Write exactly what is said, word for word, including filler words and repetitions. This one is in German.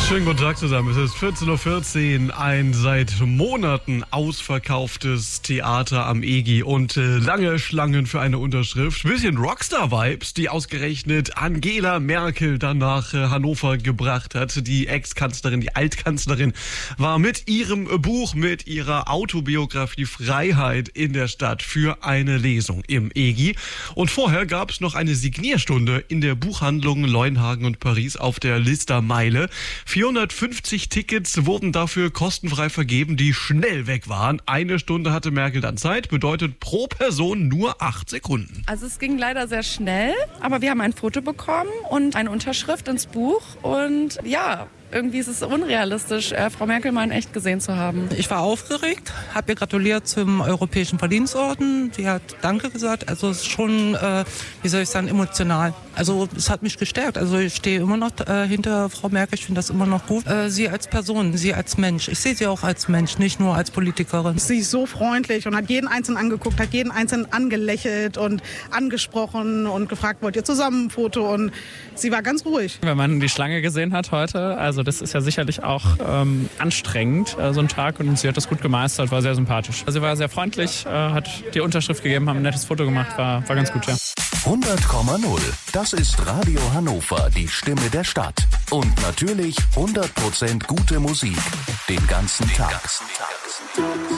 Schönen guten Tag zusammen. Es ist vierzehn Uhr vierzehn, ein seit Monaten ausverkauftes Theater am E G I und äh, lange Schlangen für eine Unterschrift. Bisschen Rockstar-Vibes, die ausgerechnet Angela Merkel dann nach äh, Hannover gebracht hat. Die Ex-Kanzlerin, die Altkanzlerin war mit ihrem Buch, mit ihrer Autobiografie Freiheit in der Stadt für eine Lesung im E G I. Und vorher gab es noch eine Signierstunde in der Buchhandlung Leuenhagen und Paris auf der Listermeile. vierhundertfünfzig Tickets wurden dafür kostenfrei vergeben, die schnell weg waren. Eine Stunde hatte Merkel dann Zeit, bedeutet pro Person nur acht Sekunden. Also es ging leider sehr schnell, aber wir haben ein Foto bekommen und eine Unterschrift ins Buch und ja, irgendwie ist es unrealistisch, äh, Frau Merkel mal in echt gesehen zu haben. Ich war aufgeregt, habe ihr gratuliert zum Europäischen Verdienstorden. Sie hat Danke gesagt. Also es ist schon, äh, wie soll ich sagen, emotional. Also es hat mich gestärkt. Also ich stehe immer noch äh, hinter Frau Merkel. Ich finde das immer noch gut. Äh, sie als Person, sie als Mensch. Ich sehe sie auch als Mensch, nicht nur als Politikerin. Sie ist so freundlich und hat jeden Einzelnen angeguckt, hat jeden Einzelnen angelächelt und angesprochen und gefragt, wollt ihr zusammen ein Foto? Und sie war ganz ruhig. Wenn man die Schlange gesehen hat heute, also das ist ja sicherlich auch ähm, anstrengend, äh, so ein Tag. Und sie hat das gut gemeistert, war sehr sympathisch. Also sie war sehr freundlich, äh, hat die Unterschrift gegeben, haben ein nettes Foto gemacht, war, war ganz gut, ja. hundert Komma null. Das ist Radio Hannover, die Stimme der Stadt. Und natürlich hundert Prozent gute Musik. Den ganzen Tag. Den ganzen Tag.